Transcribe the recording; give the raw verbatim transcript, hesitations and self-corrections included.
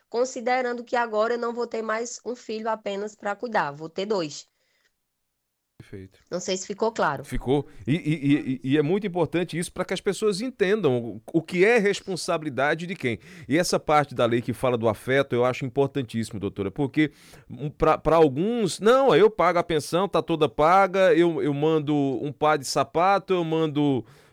considerando que agora eu não vou ter mais um filho apenas para cuidar, vou ter dois. Perfeito. Não sei se ficou claro. Ficou. E, e- e- e é muito importante isso para que as pessoas entendam o, o que é responsabilidade de quem. E essa parte da lei que fala do afeto, eu acho importantíssimo, doutora, porque para alguns, não, eu pago a pensão, tá toda paga, eu, eu mando um par de sapato, eu mando